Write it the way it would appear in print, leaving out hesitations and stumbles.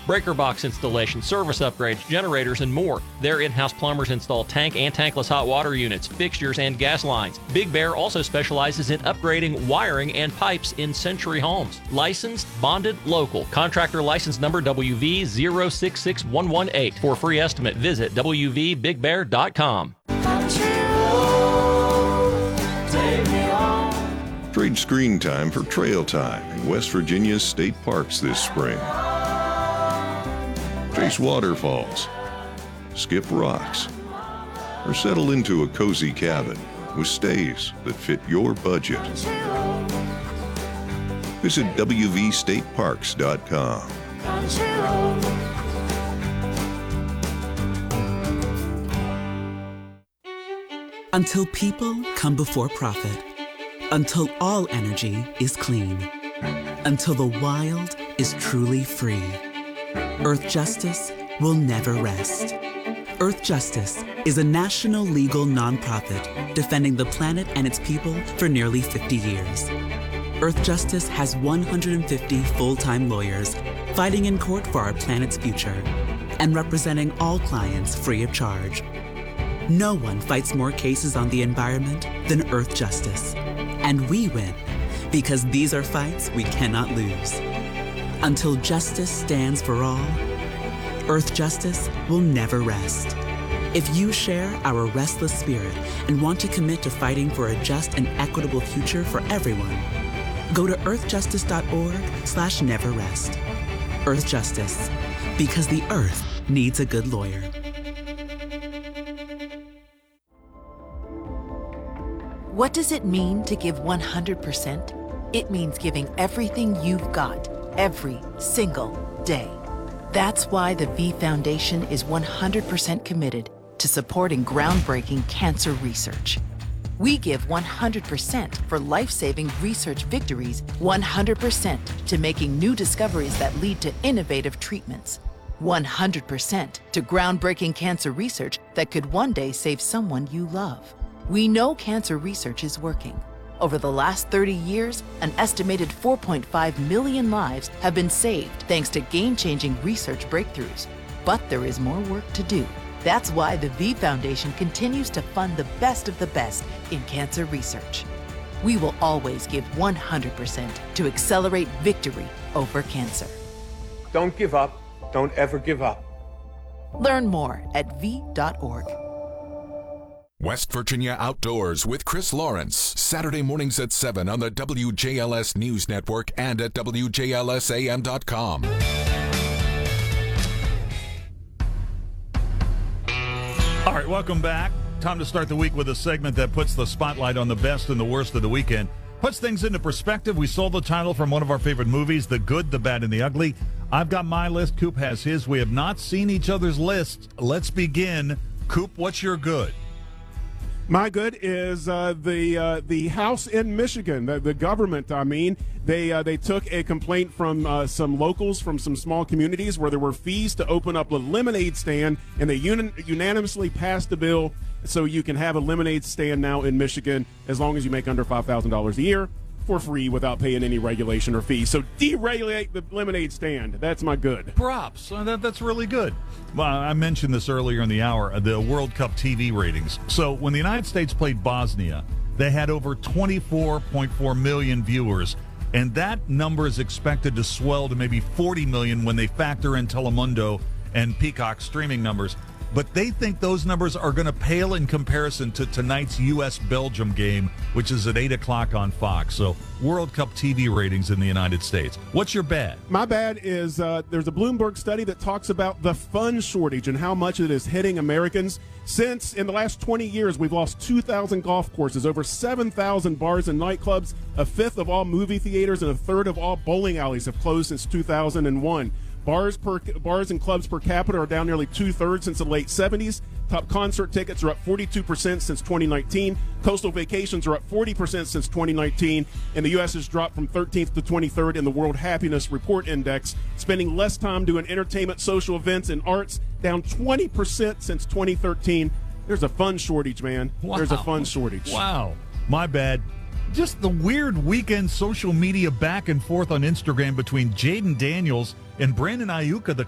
breaker box installation, service upgrades, generators, and more. Their in-house plumbers install tank and tankless hot water units, fixtures, and gas lines. Big Bear also specializes in upgrading wiring and pipes in Century Homes. Licensed, bonded, local. Contractor license number WV066118. For a free estimate, visit WVBigBear.com. Trade screen time for trail time in West Virginia's state parks this spring. Chase waterfalls, skip rocks, or settle into a cozy cabin with stays that fit your budget. Visit WVStateParks.com. Until people come before profit. Until all energy is clean. Until the wild is truly free. Earth Justice will never rest. Earth Justice is a national legal nonprofit defending the planet and its people for nearly 50 years. Earth Justice has 150 full-time lawyers fighting in court for our planet's future and representing all clients free of charge. No one fights more cases on the environment than Earth Justice. And we win because these are fights we cannot lose. Until justice stands for all, Earth Justice will never rest. If you share our restless spirit and want to commit to fighting for a just and equitable future for everyone, go to earthjustice.org/neverrest. Earth Justice, because the Earth needs a good lawyer. What does it mean to give 100%? It means giving everything you've got, every single day. That's why the V Foundation is 100% committed to supporting groundbreaking cancer research. We give 100% for life-saving research victories, 100% to making new discoveries that lead to innovative treatments, 100% to groundbreaking cancer research that could one day save someone you love. We know cancer research is working. Over the last 30 years, an estimated 4.5 million lives have been saved thanks to game-changing research breakthroughs. But there is more work to do. That's why the V Foundation continues to fund the best of the best in cancer research. We will always give 100% to accelerate victory over cancer. Don't give up. Don't ever give up. Learn more at v.org. West Virginia Outdoors with Chris Lawrence, Saturday mornings at 7 on the WJLS News Network and at WJLSAM.com. All right, welcome back. Time to start the week with a segment that puts the spotlight on the best and the worst of the weekend. Puts things into perspective. We stole the title from one of our favorite movies, The Good, the Bad, and the Ugly. I've got my list. Coop has his. We have not seen each other's lists. Let's begin. Coop, what's your good? My good is the House in Michigan, the government. I mean, they took a complaint from some locals from some small communities where there were fees to open up a lemonade stand, and they unanimously passed the bill so you can have a lemonade stand now in Michigan as long as you make under $5,000 a year for free without paying any regulation or fee. So deregulate the lemonade stand. That's my good. Props. That's really good. Well, I mentioned this earlier in the hour, the World Cup TV ratings. So when the United States played Bosnia, they had over 24.4 million viewers, and that number is expected to swell to maybe 40 million when they factor in Telemundo and Peacock streaming numbers. But they think those numbers are going to pale in comparison to tonight's U.S.-Belgium game, which is at 8 o'clock on Fox. So World Cup TV ratings in the United States. What's your bad? My bad is there's a Bloomberg study that talks about the fun shortage and how much it is hitting Americans. Since in the last 20 years, we've lost 2,000 golf courses, over 7,000 bars and nightclubs, a fifth of all movie theaters, and a third of all bowling alleys have closed since 2001. Bars and clubs per capita are down nearly two-thirds since the late 70s. Top concert tickets are up 42% since 2019. Coastal vacations are up 40% since 2019. And the U.S. has dropped from 13th to 23rd in the World Happiness Report Index. Spending less time doing entertainment, social events, and arts, down 20% since 2013. There's a fun shortage, man. Wow. There's a fun shortage. Wow. My bad. Just the weird weekend social media back and forth on Instagram between Jaden Daniels and Brandon Ayuka, the